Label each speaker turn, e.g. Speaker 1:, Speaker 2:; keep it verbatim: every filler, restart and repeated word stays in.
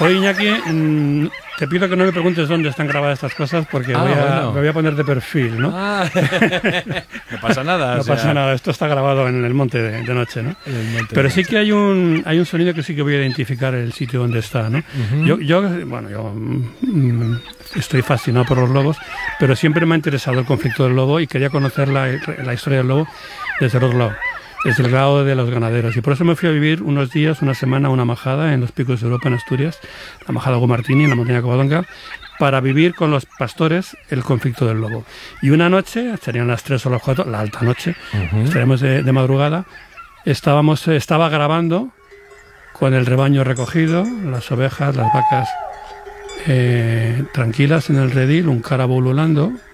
Speaker 1: Oye, Iñaki, mmm, te pido que no me preguntes dónde están grabadas estas cosas porque
Speaker 2: ah,
Speaker 1: voy a,
Speaker 2: bueno.
Speaker 1: me voy a poner de perfil, ¿no?
Speaker 2: Ah, no pasa nada.
Speaker 1: No
Speaker 2: o sea,
Speaker 1: pasa nada, esto está grabado en el monte de, de noche, ¿no?
Speaker 2: en el monte
Speaker 1: Pero
Speaker 2: de
Speaker 1: sí
Speaker 2: noche.
Speaker 1: que hay un hay un sonido que sí que voy a identificar el sitio donde está, ¿no?
Speaker 2: Ujú.
Speaker 1: Yo, yo, bueno, yo mm, estoy fascinado por los lobos, pero siempre me ha interesado el conflicto del lobo y quería conocer la, la historia del lobo desde el otro lado, desde el lado de los ganaderos. Y por eso me fui a vivir unos días, una semana, a una majada en los Picos de Europa, en Asturias, la majada Gumartini, en la montaña de Covadonga, para vivir con los pastores el conflicto del lobo. Y una noche, serían las tres o las cuatro, la alta noche,
Speaker 2: Ujú.
Speaker 1: estaríamos de, de madrugada, estábamos, estaba grabando con el rebaño recogido, las ovejas, las vacas eh, tranquilas en el redil, un carabo ululando,